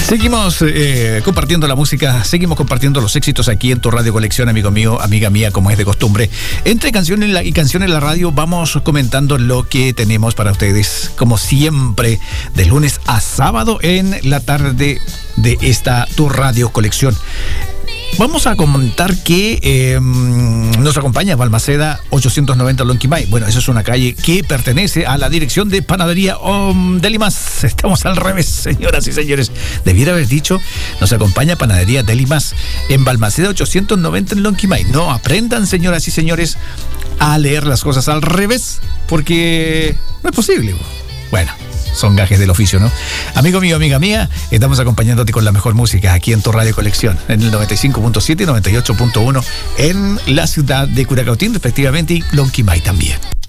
Seguimos compartiendo la música, seguimos compartiendo los éxitos aquí en tu Radio Colección, amigo mío, amiga mía, como es de costumbre. Entre canciones y canciones en la radio vamos comentando lo que tenemos para ustedes, como siempre, de lunes a sábado en la tarde de esta tu Radio Colección. Vamos a comentar que nos acompaña Balmaceda 890 Lonquimay. Bueno, esa es una calle que pertenece a la dirección de Panadería Delimas. Estamos al revés, señoras y señores. Debiera haber dicho, nos acompaña Panadería Delimas en Balmaceda 890 en Lonquimay. No, aprendan, señoras y señores, a leer las cosas al revés, porque no es posible. Bueno, son gajes del oficio, ¿no? Amigo mío, amiga mía, estamos acompañándote con la mejor música aquí en tu Radio Colección, en el 95.7 y 98.1 en la ciudad de Curacautín, respectivamente, y Lonquimay también.